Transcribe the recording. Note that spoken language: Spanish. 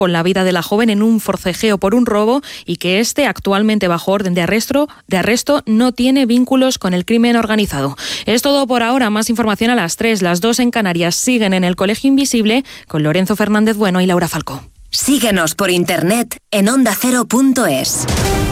con la vida de la joven en un forcejeo por un robo y que este, actualmente bajo orden de arresto, no tiene vínculos con el crimen organizado. Es todo por ahora. Más información a las 3. Las 2 en Canarias siguen en el Colegio Invisible con Lorenzo Fernández Bueno y Laura Falcó. Síguenos por internet en ondacero.es.